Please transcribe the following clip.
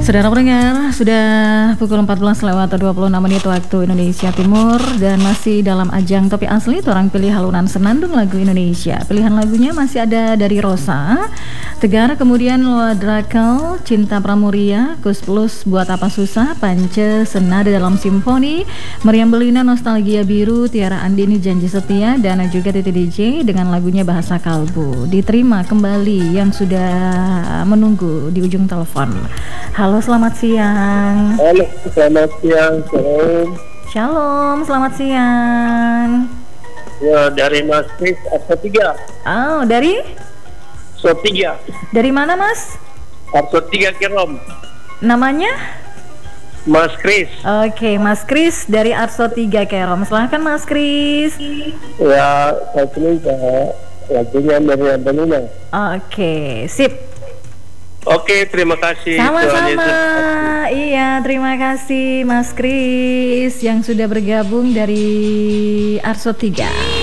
Saudara pendengar, sudah pukul 14 lewat 26 menit waktu Indonesia Timur dan masih dalam ajang Topi Asli Torang Pilih Halunan Senandung Lagu Indonesia. Pilihan lagunya masih ada dari Rosa, Tegar, kemudian Drakel, Cinta Pramuria, Kus Plus, Buat Apa Susah, Pance, Senada Dalam Simfoni, Meriam Belina, Nostalgia Biru, Tiara Andini, Janji Setia, dan juga Titi DJ dengan lagunya Bahasa Kalbu. Diterima kembali yang sudah menunggu di ujung telepon. Halo, selamat siang. Halo, selamat siang. Shalom. Shalom, selamat siang. Ya, dari Mas Kris, Arso 3. Oh, dari? Arso 3. Dari mana, Mas? Arso 3 Kirom. Namanya? Mas Kris. Oke, Mas Kris dari Arso 3 Kerom. Silahkan, Mas Kris. Ya, saya pilih lagunya Meriam Belina. Oke, sip. Oke, terima kasih. Sama-sama. Iya, terima kasih Mas Kris yang sudah bergabung dari Arso 3.